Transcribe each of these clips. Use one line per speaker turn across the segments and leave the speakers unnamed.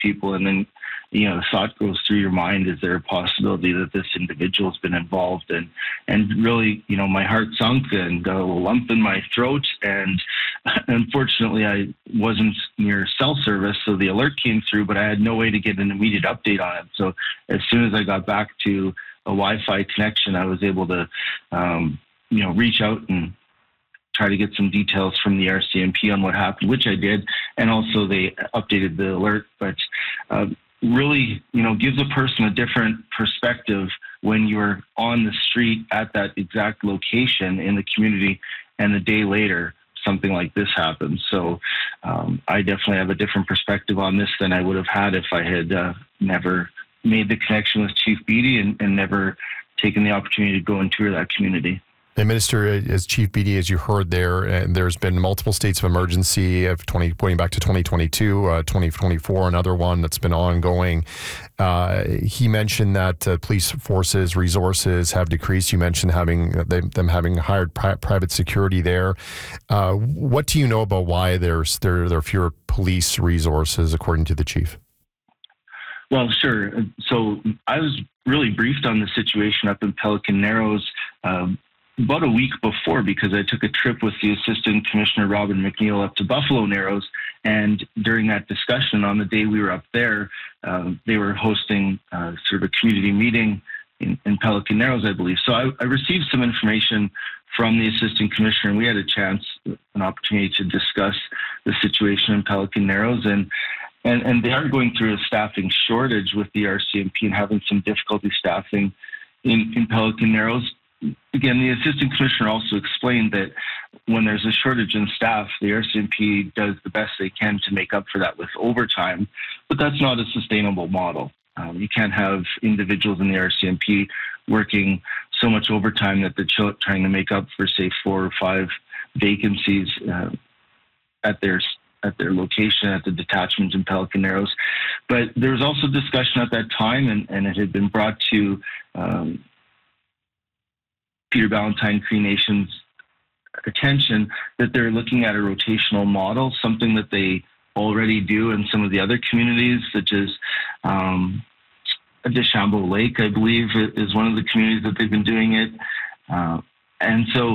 people, and then the thought goes through your mind: is there a possibility that this individual's been involved? And really, my heart sunk and got a little lump in my throat. And unfortunately, I wasn't near cell service, so the alert came through, but I had no way to get an immediate update on it. So as soon as I got back to a Wi-Fi connection, I was able to, reach out and try to get some details from the RCMP on what happened, which I did, and also they updated the alert. But really, gives a person a different perspective when you're on the street at that exact location in the community, and a day later, something like this happens. So I definitely have a different perspective on this than I would have had if I had never made the connection with Chief Beattie and never taken the opportunity to go and tour that community.
And Minister, as Chief Beattie, as you heard there, and there's been multiple states of emergency going back to 2022, 2024, another one that's been ongoing. He mentioned that police forces, resources have decreased. You mentioned them having hired private security there. What do you know about why there are fewer police resources, according to the chief?
Well, sure. So I was really briefed on the situation up in Pelican Narrows about a week before, because I took a trip with the Assistant Commissioner Robin McNeil up to Buffalo Narrows, and during that discussion on the day we were up there, they were hosting sort of a community meeting in Pelican Narrows, I believe. So I received some information from the Assistant Commissioner, and we had an opportunity to discuss the situation in Pelican Narrows, and they are going through a staffing shortage with the RCMP and having some difficulty staffing in Pelican Narrows. Again, the Assistant Commissioner also explained that when there's a shortage in staff, the RCMP does the best they can to make up for that with overtime, but that's not a sustainable model. You can't have individuals in the RCMP working so much overtime that they're trying to make up for, say, 4 or 5 vacancies at their location at the detachment in Pelican Narrows. But there was also discussion at that time, and it had been brought to Peter Ballantyne Cree Nation's attention that they're looking at a rotational model, something that they already do in some of the other communities, such as Deschambault Lake, I believe, is one of the communities that they've been doing it. And so,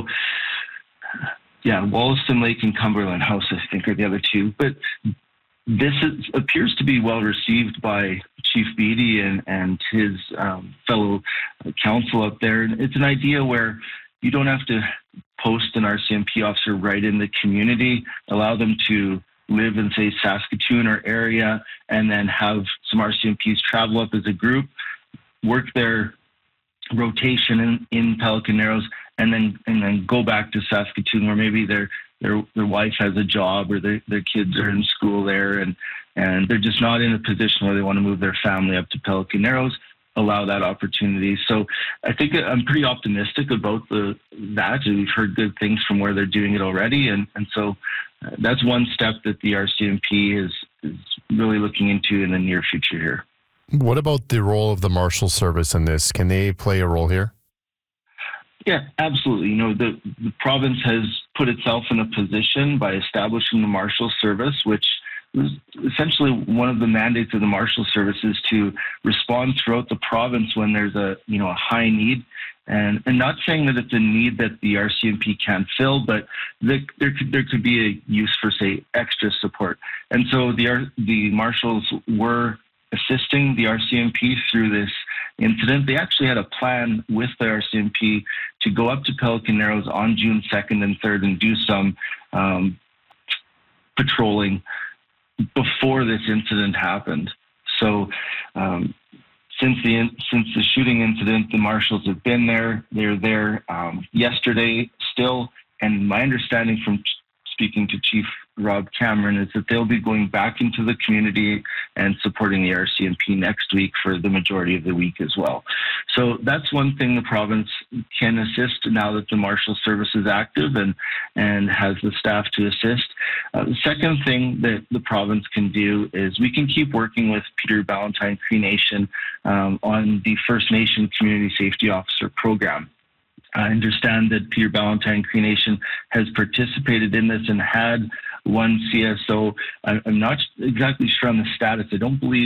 Wollaston Lake and Cumberland House, I think, are the other two. But this appears to be well received by Chief Beattie and his fellow council up there. And it's an idea where you don't have to post an RCMP officer right in the community, allow them to live in, say, Saskatoon or area, and then have some RCMPs travel up as a group, work their rotation in Pelican Narrows, and then go back to Saskatoon, where maybe their wife has a job or their kids are in school there, and they're just not in a position where they want to move their family up to Pelican Narrows, allow that opportunity. So I think I'm pretty optimistic about that. We've heard good things from where they're doing it already, and so that's one step that the RCMP is really looking into in the near future here.
What about the role of the Marshal Service in this? Can they play a role here?
Yeah, absolutely. The province has put itself in a position by establishing the Marshal Service, which was essentially one of the mandates of the Marshal Service is to respond throughout the province when there's a high need, and not saying that it's a need that the RCMP can't fill, but there could be a use for, say, extra support. And so the Marshals were assisting the RCMP through this incident. They actually had a plan with the RCMP to go up to Pelican Narrows on June 2nd and 3rd and do some patrolling before this incident happened. So since the shooting incident, the Marshals have been there. They're there yesterday still, and my understanding from speaking to Chief Rob Cameron is that they'll be going back into the community and supporting the RCMP next week for the majority of the week as well. So that's one thing the province can assist now that the Marshal Service is active and has the staff to assist. The second thing that the province can do is we can keep working with Peter Ballantyne Cree Nation on the First Nation Community Safety Officer program. I understand that Peter Ballantyne Cree Nation has participated in this and had one CSO. I'm not exactly sure on the status. I don't believe